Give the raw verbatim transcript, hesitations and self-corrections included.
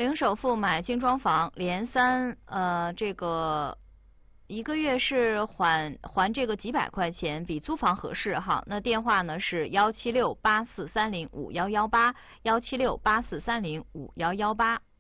零首付买精装房，连三呃这个一个月是还还这个几百块钱，比租房合适哈。那电话呢是幺七六八四三零五幺幺八，幺七六八四三零五幺幺八。